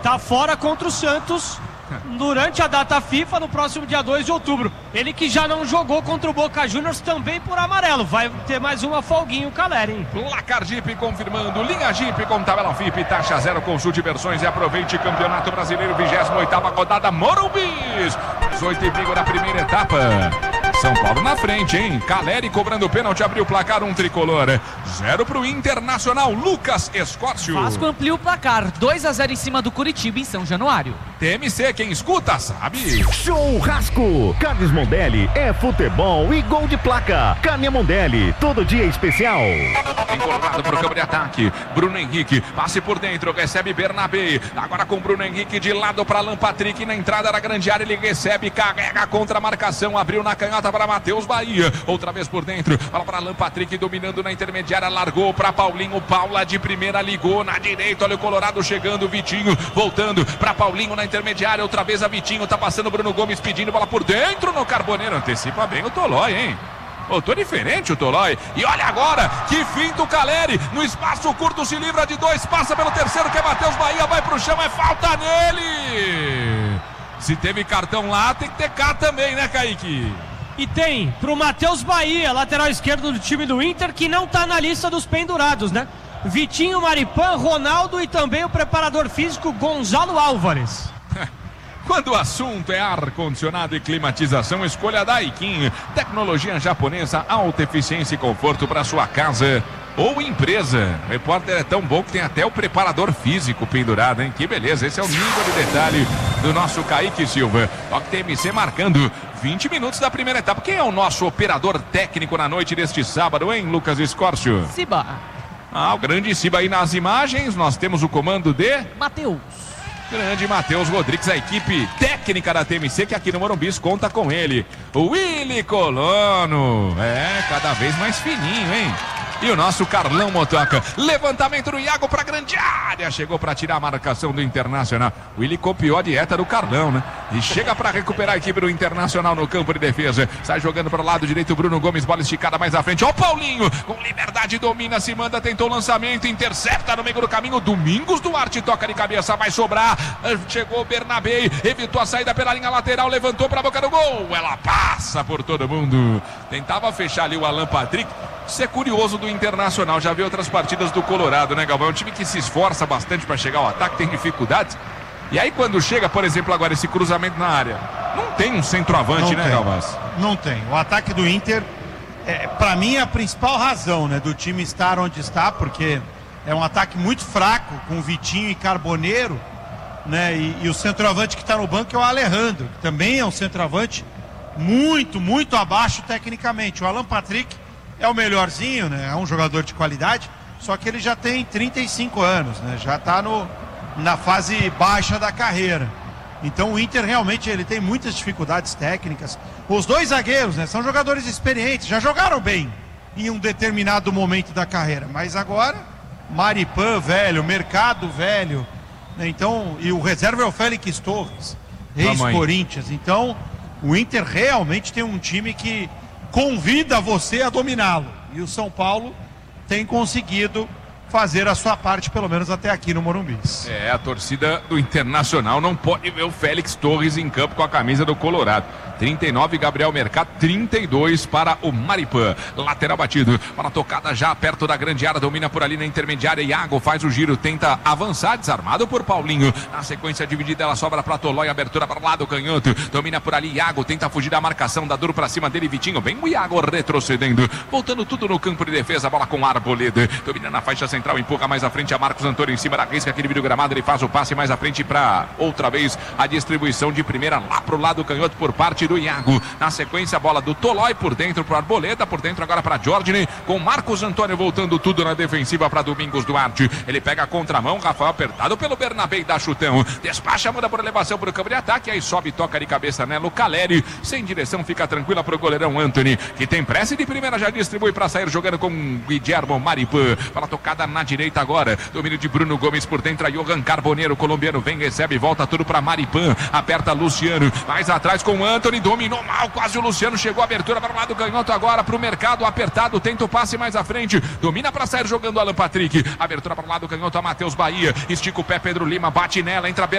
tá fora contra o Santos durante a data FIFA no próximo dia 2 de outubro. Ele que já não jogou contra o Boca Juniors também por amarelo. Vai ter mais uma folguinha o Caleri, hein? Placar Jeep confirmando. Linha Jeep com tabela FIP, taxa zero, consulte versões e aproveite. Campeonato Brasileiro, 28ª rodada, Morumbi. 18 na primeira etapa. São Paulo na frente, hein? Caleri cobrando pênalti, abriu o placar, um tricolor. 0 pro Internacional, Lucas Escócio. Vasco amplia o placar, 2-0 em cima do Curitiba em São Januário. TMC, quem escuta sabe. Churrasco. Carnes Mondelli é futebol e gol de placa. Carne Mondelli, todo dia especial. Encorpado pro campo de ataque. Bruno Henrique, passe por dentro, recebe Bernabé. Agora com Bruno Henrique de lado para Alan Patrick na entrada da grande área. Ele recebe, carrega contra a marcação. Abriu na canhota para Matheus Bahia. Outra vez por dentro. Fala para Alan Patrick dominando na intermediária. Largou para Paulinho. Paula de primeira ligou na direita. Olha o Colorado chegando. Vitinho voltando para Paulinho na intermediária. Outra vez a Vitinho. Tá passando Bruno Gomes pedindo bola por dentro no Carboneiro. Antecipa bem o Tolói, hein? Tô diferente o Tolói. E olha agora, que finta o Caleri. No espaço curto se livra de dois. Passa pelo terceiro que é Matheus Bahia. Vai pro chão, é falta nele. Se teve cartão lá, tem que ter cá também, né, Kaique? E tem pro Matheus Bahia, lateral esquerdo do time do Inter, que não tá na lista dos pendurados, né? Vitinho, Maripan, Ronaldo e também o preparador físico Gonzalo Álvares. Quando o assunto é ar-condicionado e climatização, escolha a Daikin. Tecnologia japonesa, alta eficiência e conforto para sua casa ou empresa. O repórter é tão bom que tem até o preparador físico pendurado, hein? Que beleza, esse é o nível de detalhe do nosso Kaique Silva. Toque TMC marcando 20 minutos da primeira etapa. Quem é o nosso operador técnico na noite deste sábado, hein, Lucas Escórcio? Ciba. O grande Ciba aí nas imagens. Nós temos o comando de Matheus. Grande Matheus Rodrigues, a equipe técnica da TMC, que aqui no Morumbi conta com ele. O Willy Colono. Cada vez mais fininho, hein? E o nosso Carlão Motoca. Levantamento do Iago para grande área. Chegou para tirar a marcação do Internacional. O Willy copiou a dieta do Carlão, né? E chega para recuperar a equipe do Internacional no campo de defesa. Sai jogando para o lado direito. Bruno Gomes, bola esticada mais à frente. Ó o Paulinho. Com liberdade, domina, se manda, tentou o lançamento. Intercepta no meio do caminho. Domingos Duarte toca de cabeça. Vai sobrar. Chegou o Bernabé. Evitou a saída pela linha lateral. Levantou para a boca do gol. Ela passa por todo mundo. Tentava fechar ali o Alan Patrick. Isso é curioso do Internacional, já vi outras partidas do Colorado, né, Galvão? É um time que se esforça bastante para chegar ao ataque, tem dificuldades. E aí quando chega, por exemplo, agora esse cruzamento na área, não tem um centroavante, né, Galvaz? Não tem. O ataque do Inter, para mim, é a principal razão, né, do time estar onde está, porque é um ataque muito fraco, com Vitinho e Carboneiro, né, e o centroavante que está no banco é o Alejandro, que também é um centroavante muito, muito abaixo tecnicamente. O Alan Patrick é o melhorzinho, né? É um jogador de qualidade, só que ele já tem 35 anos, né? Já está na fase baixa da carreira. Então o Inter realmente ele tem muitas dificuldades técnicas. Os dois zagueiros, né? São jogadores experientes, já jogaram bem em um determinado momento da carreira, mas agora Maripan velho, Mercado velho, né? Então, e o reserva é o Félix Torres, ex-Corinthians. Então o Inter realmente tem um time que convida você a dominá-lo. E o São Paulo tem conseguido fazer a sua parte, pelo menos até aqui no Morumbi. A torcida do Internacional não pode ver o Félix Torres em campo com a camisa do Colorado. 39, Gabriel Mercado, 32 para o Maripan. Lateral batido, para tocada já perto da grande área, domina por ali na intermediária. Iago faz o giro, tenta avançar, desarmado por Paulinho. Na sequência dividida, ela sobra para Tolói, abertura para o lado canhoto. Domina por ali, Iago tenta fugir da marcação, dá duro para cima dele, Vitinho. Vem o Iago retrocedendo, voltando tudo no campo de defesa, bola com Arboleda. Domina na faixa central, empurra mais à frente a Marcos Antônio em cima da risca, aquele vídeo gramado, ele faz o passe mais à frente para outra vez a distribuição de primeira lá pro lado canhoto por parte do Iago. Na sequência, a bola do Tolói por dentro pro Arboleda, por dentro agora para Jorginho, com Marcos Antônio voltando tudo na defensiva para Domingos Duarte. Ele pega a contramão, Rafael apertado pelo Bernabé e dá chutão. Despacha, manda por elevação pro campo de ataque, aí sobe, toca de cabeça nela o Caleri. Sem direção, fica tranquila pro goleirão Anthony, que tem pressa e de primeira já distribui para sair jogando com Guilhermo Maripan. Bola tocada na direita agora, domínio de Bruno Gomes por dentro, a Johan Carboneiro, colombiano, vem, recebe, volta tudo para Maripan, aperta Luciano, mais atrás com o Anthony, dominou mal, quase o Luciano, chegou a abertura para o lado canhoto agora para o Mercado, apertado, tenta o passe mais à frente, domina para sair jogando Alan Patrick, abertura para o lado canhoto a Matheus Bahia, estica o pé, Pedro Lima, bate nela, entra